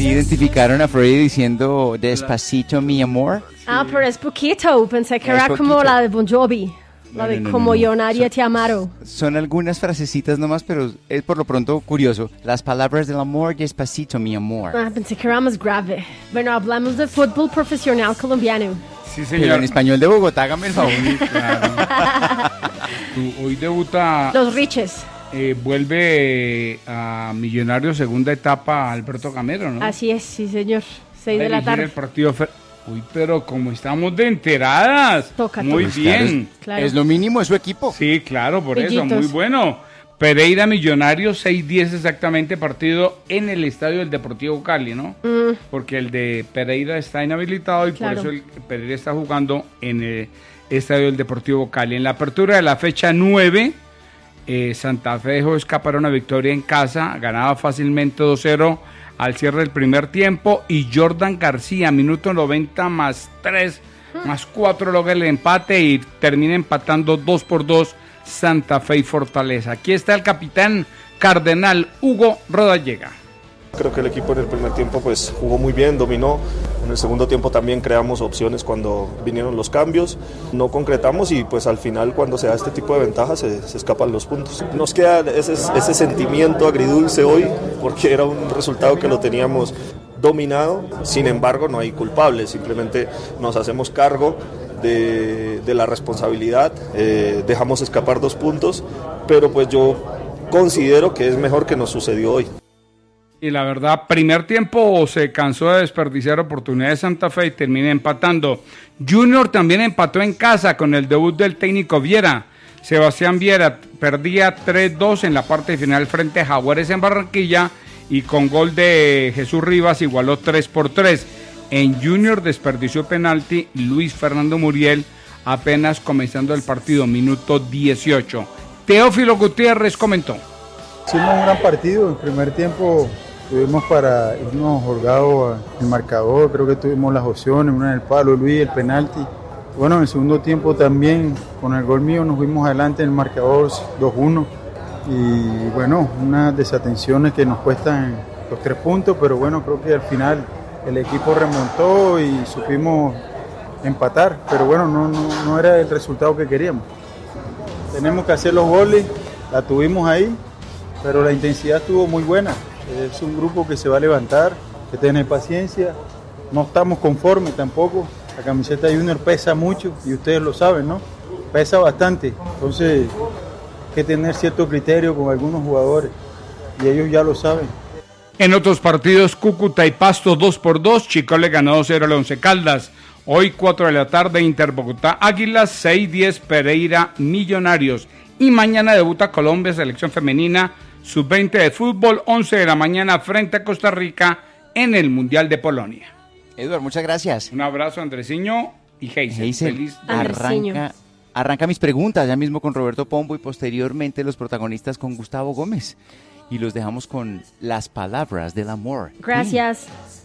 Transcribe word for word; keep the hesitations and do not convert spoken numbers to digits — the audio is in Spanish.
Sí, identificaron a Freddy diciendo Despacito, mi amor. Ah, pero es poquito. Pensé que Es era como poquito. la de Bon Jovi. La No, de no, no, Como no, no. yo nadie te amaron. Son algunas frasecitas nomás, pero es por lo pronto curioso. Las palabras del amor, despacito, mi amor. Ah, pensé que era más grave. Bueno, hablamos de fútbol profesional colombiano. Sí, Pero señor. en español de Bogotá, hágame el favor. Sí, claro. Tú, hoy debuta, Los Riches. eh, vuelve a Millonarios segunda etapa Alberto Gamero, ¿no? Así es, sí, señor. Seis Va a de la dirigir tarde. el partido Fer- Uy, pero como estamos de enteradas. Toca, Muy toca. bien. Claro. Es lo mínimo de su equipo. Sí, claro, por eso, Pillitos. muy bueno. Pereira Millonarios, seis diez exactamente, partido en el estadio del Deportivo Cali, ¿no? Mm, Porque el de Pereira está inhabilitado y Claro. por eso el Pereira está jugando en el estadio del Deportivo Cali. En la apertura de la fecha nueve, eh, Santa Fe dejó escapar una victoria en casa, ganaba fácilmente dos cero al cierre del primer tiempo y Jordan García, minuto noventa más tres, más cuatro logra el empate y termina empatando dos por dos Santa Fe y Fortaleza. Aquí está el capitán cardenal Hugo Rodallega. Creo que el equipo en el primer tiempo pues jugó muy bien, dominó. En el segundo tiempo también creamos opciones cuando vinieron los cambios. No concretamos y pues al final cuando se da este tipo de ventajas se, se escapan los puntos. Nos queda ese, ese sentimiento agridulce hoy porque era un resultado que lo teníamos dominado. Sin embargo no hay culpables, simplemente nos hacemos cargo de, de la responsabilidad. Eh, dejamos escapar dos puntos, pero pues yo considero que es mejor que nos sucedió hoy. Y la verdad, primer tiempo se cansó de desperdiciar oportunidades Santa Fe y termina empatando. Junior también empató en casa con el debut del técnico Viera. Sebastián Viera perdía tres dos en la parte final frente a Jaguares en Barranquilla y con gol de Jesús Rivas igualó tres por tres. En Junior desperdició penalti Luis Fernando Muriel apenas comenzando el partido, minuto dieciocho. Teófilo Gutiérrez comentó. Hicimos un gran partido, en primer tiempo tuvimos para irnos holgados al marcador, creo que tuvimos las opciones, una en el palo, Luis, el penalti. Bueno, en el segundo tiempo también, con el gol mío nos fuimos adelante en el marcador dos uno y bueno, unas desatenciones que nos cuestan los tres puntos, pero bueno, creo que al final el equipo remontó y supimos empatar, pero bueno, no, no, no era el resultado que queríamos. Tenemos que hacer los goles, la tuvimos ahí, pero la intensidad estuvo muy buena. Es un grupo que se va a levantar, que tiene paciencia. No estamos conformes tampoco. La camiseta de Junior pesa mucho y ustedes lo saben, ¿no? Pesa bastante. Entonces hay que tener cierto criterio con algunos jugadores y ellos ya lo saben. En otros partidos, Cúcuta y Pasto dos por dos, Chico le ganó dos cero al Once Caldas. Hoy cuatro de la tarde, Inter Bogotá Águilas, seis diez Pereira Millonarios. Y mañana debuta Colombia, selección femenina, sub veinte de fútbol, once de la mañana frente a Costa Rica en el Mundial de Polonia. Eduardo, muchas gracias. Un abrazo, Andresiño y Heisen. Heisen, Feliz Andresiño. arranca, arranca mis preguntas ya mismo con Roberto Pombo y posteriormente los protagonistas con Gustavo Gómez. Y los dejamos con las palabras del amor. Gracias.